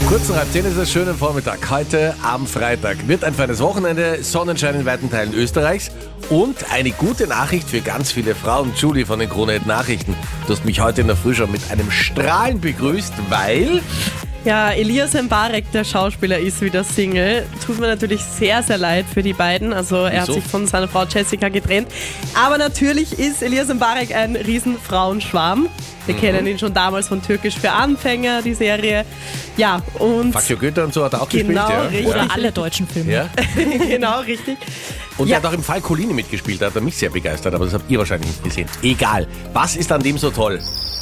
Kurz nach 9:30 ist es schönen Vormittag. Heute am Freitag wird ein feines Wochenende, Sonnenschein in weiten Teilen Österreichs und eine gute Nachricht für ganz viele Frauen. Julie von den Krone Hit Nachrichten. Du hast mich heute in der Früh schon mit einem Strahlen begrüßt, weil... Ja, Elias Mbarek, der Schauspieler, ist wieder Single. Tut mir natürlich sehr, sehr leid für die beiden. Also er hat sich von seiner Frau Jessica getrennt. Aber natürlich ist Elias Mbarek ein riesen Frauenschwarm. Wir kennen ihn schon damals von Türkisch für Anfänger, die Serie. Ja, und... Fakio Goethe und so hat er auch genau, gespielt, ja. richtig. Oder alle deutschen Filme. Ja? Genau, richtig. Und er hat auch im Fall Colini mitgespielt, da hat er mich sehr begeistert, aber das habt ihr wahrscheinlich nicht gesehen. Egal. Was ist an dem so toll?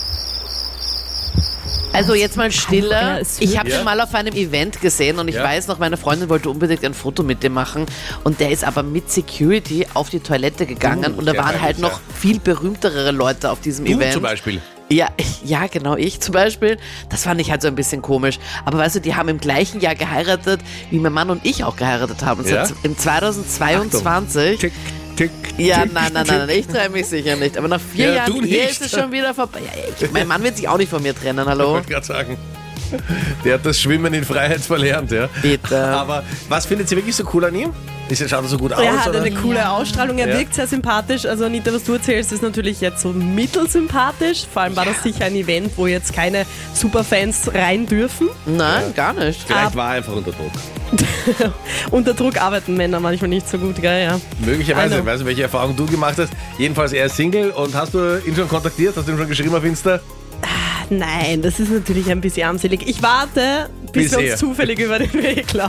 Also jetzt mal Stille. Ich habe Ja. ihn mal auf einem Event gesehen und ich weiß noch, meine Freundin wollte unbedingt ein Foto mit dem machen und der ist aber mit Security auf die Toilette gegangen und da sehr waren halt peinlich, noch viel berühmtere Leute auf diesem Event. Zum Beispiel. Ja, genau, ich zum Beispiel. Das fand ich halt so ein bisschen komisch. Aber weißt du, die haben im gleichen Jahr geheiratet, wie mein Mann und ich auch geheiratet haben. Ja? Im 2022. Tick, tick, Ja, tick, nein, ich trenne mich sicher nicht. Aber nach 4 Ja, du Jahren Ehe nicht. ist es schon wieder vorbei. Ja, mein Mann wird sich auch nicht von mir trennen, hallo? Ich wollte gerade sagen. Der hat das Schwimmen in Freiheit verlernt, ja. Bitte. Aber was findet sie wirklich so cool an ihm? Schaut er so gut aus? Er hat oder? eine coole Ausstrahlung, er Ja. wirkt sehr sympathisch. Also Anita, was du erzählst, ist natürlich jetzt so mittelsympathisch. Vor allem war das sicher ein Event, wo jetzt keine Superfans rein dürfen. Nein, gar nicht. Vielleicht war er einfach unter Druck. Unter Druck arbeiten Männer manchmal nicht so gut, gell? Ja. Möglicherweise, ich weiß nicht, welche Erfahrung du gemacht hast. Jedenfalls, er ist Single und hast du ihn schon kontaktiert? Hast du ihm schon geschrieben auf Insta? Nein, das ist natürlich ein bisschen armselig. Ich warte, bis wir Bisher. uns zufällig über den Weg laufen.